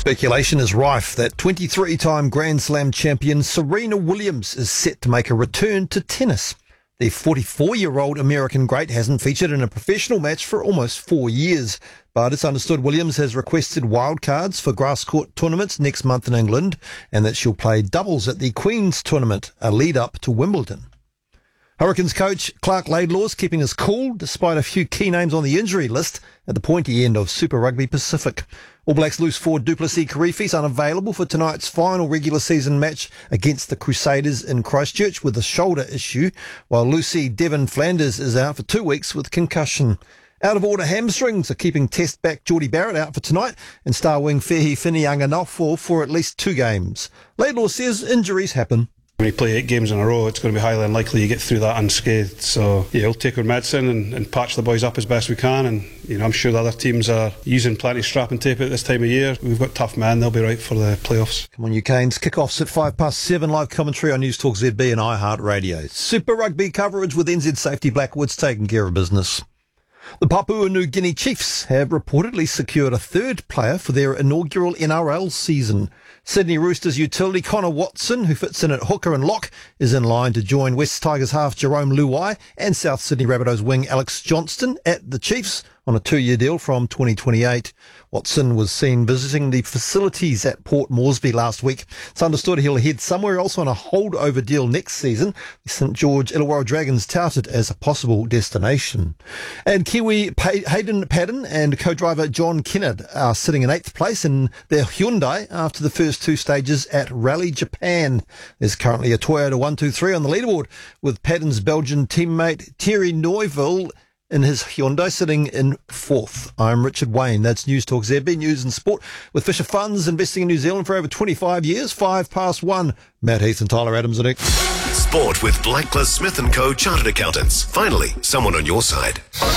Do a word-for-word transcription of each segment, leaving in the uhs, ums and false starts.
Speculation is rife that twenty-three-time Grand Slam champion Serena Williams is set to make a return to tennis. The forty-four-year-old American great hasn't featured in a professional match for almost four years, but it's understood Williams has requested wildcards for grass court tournaments next month in England, and that she'll play doubles at the Queen's Tournament, a lead-up to Wimbledon. Hurricanes coach Clark Laidlaw's keeping his cool despite a few key names on the injury list at the pointy end of Super Rugby Pacific. All Blacks loose forward Duplessis Karifis unavailable for tonight's final regular season match against the Crusaders in Christchurch with a shoulder issue, while Lucy Devon Flanders is out for two weeks with concussion. Out of order hamstrings are keeping Test back Geordie Barrett out for tonight and star wing Fehi Whinianganofo for at least two games. Laidlaw says injuries happen. When you play eight games in a row, it's going to be highly unlikely you get through that unscathed. So, yeah, we'll take our medicine and, and patch the boys up as best we can. And, you know, I'm sure the other teams are using plenty of strap and tape at this time of year. We've got tough men. They'll be right for the playoffs. Come on, you Canes. Kick-offs at five past seven. Live commentary on News Talk Z B and iHeartRadio. Super Rugby coverage with N Z Safety Blackwood's taking care of business. The Papua New Guinea Chiefs have reportedly secured a third player for their inaugural N R L season. Sydney Roosters utility Connor Watson, who fits in at hooker and lock, is in line to join West Tigers half Jerome Luai and South Sydney Rabbitohs wing Alex Johnston at the Chiefs on a two-year deal from twenty twenty-eight. Watson was seen visiting the facilities at Port Moresby last week. It's understood he'll head somewhere else on a holdover deal next season. The St George Illawarra Dragons touted as a possible destination. And Kiwi Hayden Paddon and co-driver John Kennard are sitting in eighth place in their Hyundai after the first two stages at Rally Japan. There's currently a Toyota one two three on the leaderboard with Paddon's Belgian teammate Thierry Neuville in his Hyundai sitting in fourth. I'm Richard Wayne. That's News Talk Z B News and Sport with Fisher Funds investing in New Zealand for over twenty-five years. Five past one. Matt Heath and Tyler Adams are next. Sport with Blacklist Smith and Co Chartered Accountants. Finally, someone on your side.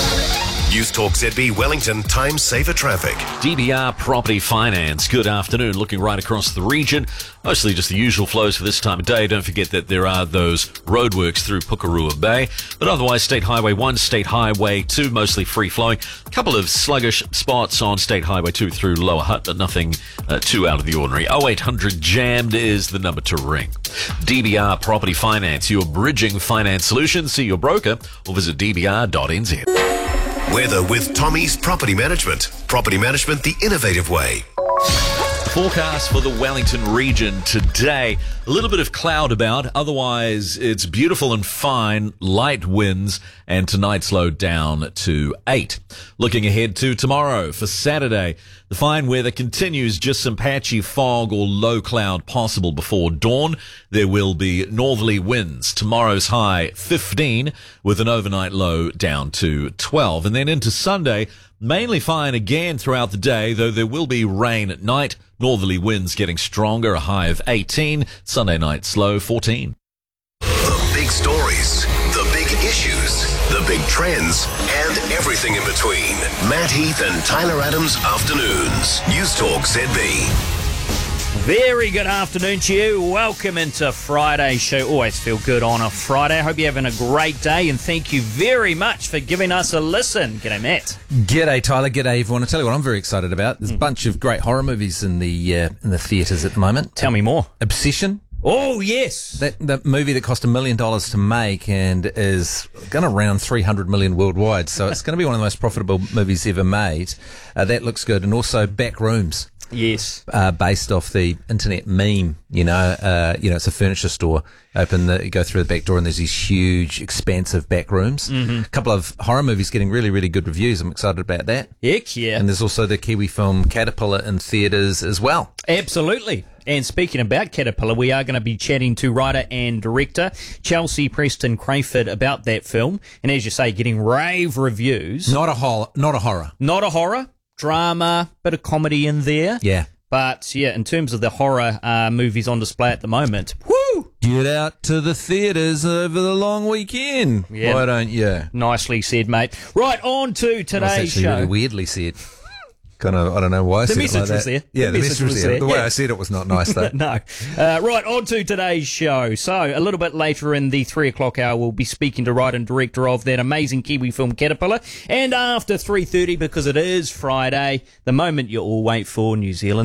News Talk Z B Wellington, time saver traffic. D B R Property Finance. Good afternoon. Looking right across the region. Mostly just the usual flows for this time of day. Don't forget that there are those roadworks through Pukerua Bay. But otherwise, State Highway one, State Highway two, mostly free flowing. A couple of sluggish spots on State Highway two through Lower Hutt, but nothing uh, too out of the ordinary. oh eight hundred jammed is the number to ring. D B R Property Finance, your bridging finance solution. See your broker or visit d b r dot n z. Weather with Tommy's Property Management. Property management the innovative way. Forecast for the Wellington region today. A little bit of cloud about. Otherwise, it's beautiful and fine. Light winds. And tonight's low down to eight. Looking ahead to tomorrow for Saturday. The fine weather continues. Just some patchy fog or low cloud possible before dawn. There will be northerly winds. Tomorrow's high fifteen with an overnight low down to twelve. And then into Sunday, mainly fine again throughout the day, though there will be rain at night. Northerly winds getting stronger, a high of eighteen. Sunday night slow, fourteen. The big stories, the big issues, the big trends, and everything in between. Matt Heath and Tyler Adams Afternoons. News Talk Z B. Very good afternoon to you. Welcome into Friday's show. Always feel good on a Friday. I hope you're having a great day, and thank you very much for giving us a listen. G'day, Matt. G'day, Tyler. G'day, everyone. I'll tell you what I'm very excited about. There's mm. a bunch of great horror movies in the uh, in the theatres at the moment. Tell me more. Obsession. Oh, yes. That, that movie that cost a million dollars to make and is going to round three hundred million worldwide. So it's going to be one of the most profitable movies ever made. Uh, that looks good. And also Backrooms. Yes. Uh, based off the internet meme, you know, uh, you know, it's a furniture store. Open the, you go through the back door and there's these huge, expansive back rooms. Mm-hmm. A couple of horror movies getting really, really good reviews. I'm excited about that. Heck yeah. And there's also the Kiwi film Caterpillar in theatres as well. Absolutely. And speaking about Caterpillar, we are going to be chatting to writer and director Chelsea Preston Crayford about that film. And as you say, getting rave reviews. Not a horror. Not a horror. Not a horror. Drama, bit of comedy in there. Yeah. But, yeah, in terms of the horror uh, movies on display at the moment, whoo! Get out to the theatres over the long weekend. Yeah. Why don't you? Nicely said, mate. Right, on to today's That's actually show. really weirdly said. Kind of, I don't know why I the said it like that. message was there. Yeah, the, the message, message was was there. there. The way yeah. I said it was not nice, though. No. Uh, right, on to today's show. So, a little bit later in the three o'clock hour, we'll be speaking to writer and director of that amazing Kiwi film Caterpillar. And after three thirty, because it is Friday, the moment you all wait for, New Zealand